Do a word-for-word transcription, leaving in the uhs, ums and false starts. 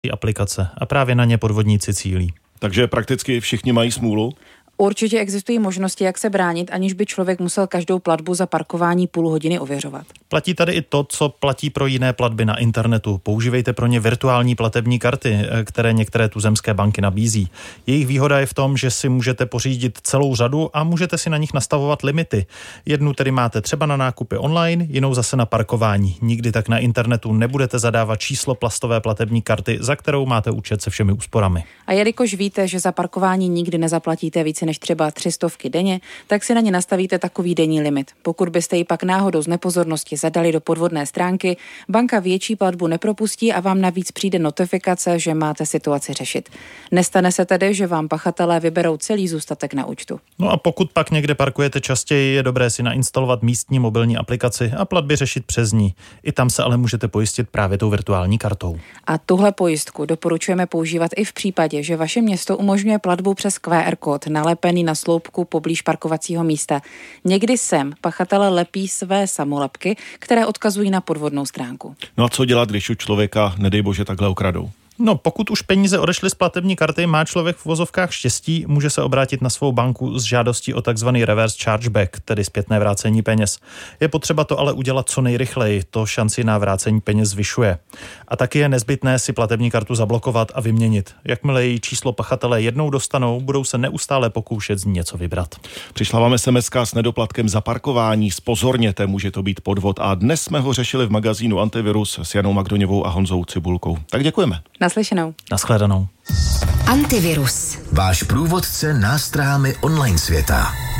aplikace a právě na ně podvodníci cílí. Takže prakticky všichni mají smůlu? Určitě existují možnosti, jak se bránit, aniž by člověk musel každou platbu za parkování půl hodiny ověřovat. Platí tady i to, co platí pro jiné platby na internetu. Používejte pro ně virtuální platební karty, které některé tuzemské banky nabízí. Jejich výhoda je v tom, že si můžete pořídit celou řadu a můžete si na nich nastavovat limity. Jednu tedy máte třeba na nákupy online, jinou zase na parkování. Nikdy tak na internetu nebudete zadávat číslo plastové platební karty, za kterou máte účet se všemi úsporami. A jelikož víte, že za parkování nikdy nezaplatíte více než třeba tři stovky denně, tak si na ně nastavíte takový denní limit. Pokud byste ji pak náhodou z nepozornosti zadali do podvodné stránky, banka větší platbu nepropustí a vám navíc přijde notifikace, že máte situaci řešit. Nestane se tedy, že vám pachatelé vyberou celý zůstatek na účtu. No a pokud pak někde parkujete častěji, je dobré si nainstalovat místní mobilní aplikaci a platby řešit přes ní. I tam se ale můžete pojistit právě tou virtuální kartou. A tuhle pojistku doporučujeme používat i v případě, že vaše město umožňuje platbu přes Q R kód nalepený na sloupku poblíž parkovacího místa. Někdy sem pachatelé lepí své samolepky, které odkazují na podvodnou stránku. No a co dělat, když u člověka, nedej bože, takhle okradou? No, pokud už peníze odešly z platební karty, má člověk v vozovkách štěstí, může se obrátit na svou banku s žádostí o takzvaný reverse chargeback, tedy zpětné vrácení peněz. Je potřeba to ale udělat co nejrychleji, to šanci na vrácení peněz zvyšuje. A taky je nezbytné si platební kartu zablokovat a vyměnit. Jakmile její číslo pachatelé jednou dostanou, budou se neustále pokoušet z ní něco vybrat. Přišla vám es em eska s nedoplatkem za parkování, spozorněte, může to být podvod a dnes jsme ho řešili v magazínu Antivirus s Janou Magdoňovou a Honzou Cibulkou. Tak děkujeme. Naslyšenou. Nashledanou. Antivirus. Váš průvodce nástrahami online světa.